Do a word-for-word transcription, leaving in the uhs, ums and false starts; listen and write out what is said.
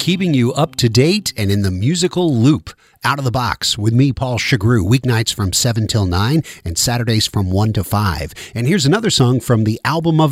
keeping you up to date and in the musical loop. Out of the Box with me, Paul Chagru, weeknights from seven till nine and Saturdays from one to five. And here's another song from the album of